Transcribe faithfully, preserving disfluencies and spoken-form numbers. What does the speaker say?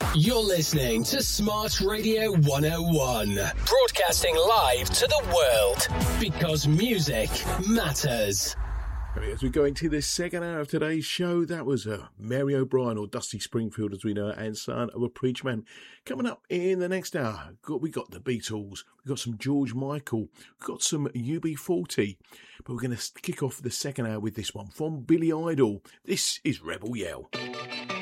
You're listening to Smart Radio one oh one, broadcasting live to the world, because music matters. As we go into the second hour of today's show, that was uh, Mary O'Brien, or Dusty Springfield as we know, and Son of a Preacher Man. Coming up in the next hour, got, we got the Beatles, we got some George Michael, we got some U B forty, but we're going to kick off the second hour with this one from Billy Idol. This is Rebel Yell.